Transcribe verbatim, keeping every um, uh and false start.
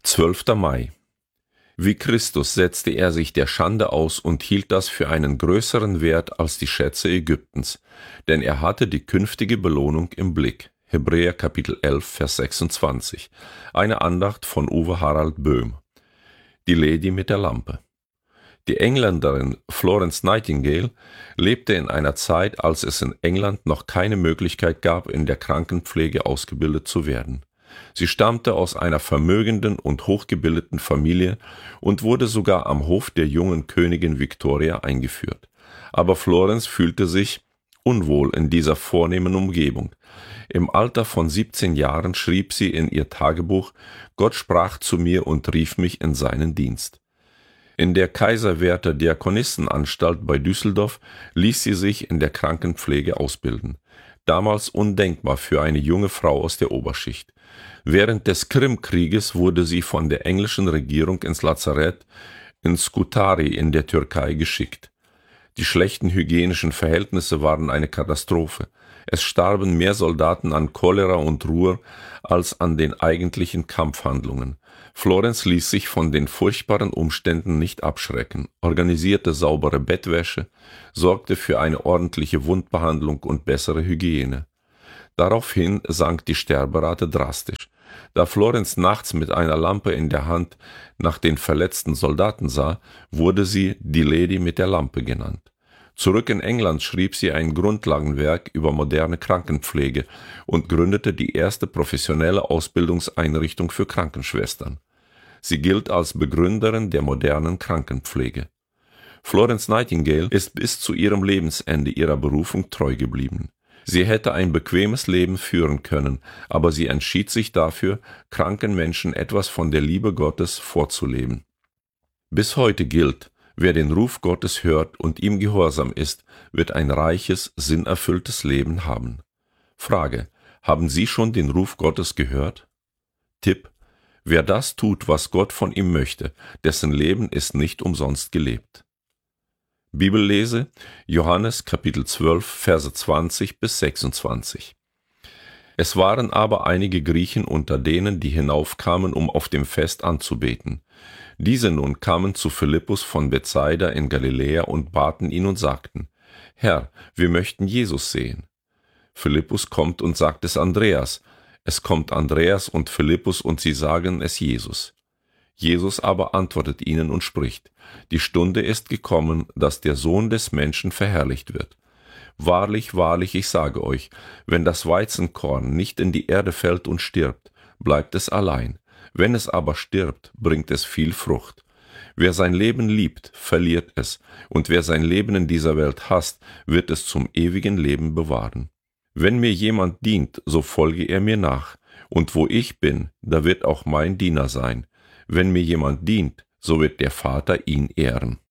zwölfter Mai. Wie Christus setzte er sich der Schande aus und hielt das für einen größeren Wert als die Schätze Ägyptens, denn er hatte die künftige Belohnung im Blick. Hebräer Kapitel elf, Vers sechsundzwanzig. Eine Andacht von Uwe Harald Böhm. Die Lady mit der Lampe. Die Engländerin Florence Nightingale lebte in einer Zeit, als es in England noch keine Möglichkeit gab, in der Krankenpflege ausgebildet zu werden. Sie stammte aus einer vermögenden und hochgebildeten Familie und wurde sogar am Hof der jungen Königin Victoria eingeführt. Aber Florence fühlte sich unwohl in dieser vornehmen Umgebung. Im Alter von siebzehn Jahren schrieb sie in ihr Tagebuch: Gott sprach zu mir und rief mich in seinen Dienst. In der Kaiserwerther Diakonissenanstalt bei Düsseldorf ließ sie sich in der Krankenpflege ausbilden. Damals undenkbar für eine junge Frau aus der Oberschicht. Während des Krimkrieges wurde sie von der englischen Regierung ins Lazarett in Scutari in der Türkei geschickt. Die schlechten hygienischen Verhältnisse waren eine Katastrophe. Es starben mehr Soldaten an Cholera und Ruhr als an den eigentlichen Kampfhandlungen. Florence ließ sich von den furchtbaren Umständen nicht abschrecken, organisierte saubere Bettwäsche, sorgte für eine ordentliche Wundbehandlung und bessere Hygiene. Daraufhin sank die Sterberate drastisch. Da Florence nachts mit einer Lampe in der Hand nach den verletzten Soldaten sah, wurde sie die Lady mit der Lampe genannt. Zurück in England schrieb sie ein Grundlagenwerk über moderne Krankenpflege und gründete die erste professionelle Ausbildungseinrichtung für Krankenschwestern. Sie gilt als Begründerin der modernen Krankenpflege. Florence Nightingale ist bis zu ihrem Lebensende ihrer Berufung treu geblieben. Sie hätte ein bequemes Leben führen können, aber sie entschied sich dafür, kranken Menschen etwas von der Liebe Gottes vorzuleben. Bis heute gilt: Wer den Ruf Gottes hört und ihm gehorsam ist, wird ein reiches, sinnerfülltes Leben haben. Frage: Haben Sie schon den Ruf Gottes gehört? Tipp: Wer das tut, was Gott von ihm möchte, dessen Leben ist nicht umsonst gelebt. Bibellese: Johannes Kapitel zwölf, Verse zwanzig bis sechsundzwanzig. Es waren aber einige Griechen unter denen, die hinaufkamen, um auf dem Fest anzubeten. Diese nun kamen zu Philippus von Bethsaida in Galiläa und baten ihn und sagten: Herr, wir möchten Jesus sehen. Philippus kommt und sagt es Andreas. Es kommt Andreas und Philippus und sie sagen es Jesus. Jesus aber antwortet ihnen und spricht: Die Stunde ist gekommen, dass der Sohn des Menschen verherrlicht wird. Wahrlich, wahrlich, ich sage euch, wenn das Weizenkorn nicht in die Erde fällt und stirbt, bleibt es allein. Wenn es aber stirbt, bringt es viel Frucht. Wer sein Leben liebt, verliert es, und wer sein Leben in dieser Welt hasst, wird es zum ewigen Leben bewahren. Wenn mir jemand dient, so folge er mir nach, und wo ich bin, da wird auch mein Diener sein. Wenn mir jemand dient, so wird der Vater ihn ehren.